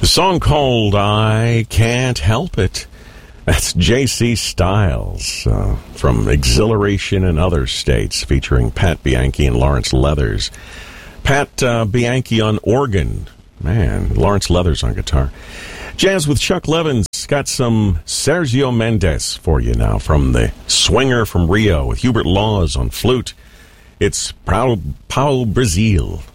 The song called I Can't Help It. That's J.C. Styles from Exhilaration and Other States, featuring Pat Bianchi and Lawrence Leathers. Pat Bianchi on organ. Man, Lawrence Leathers on guitar. Jazz with Chuck Levins. Got some Sergio Mendes for you now from the Swinger from Rio with Hubert Laws on flute. It's Pau Brazil.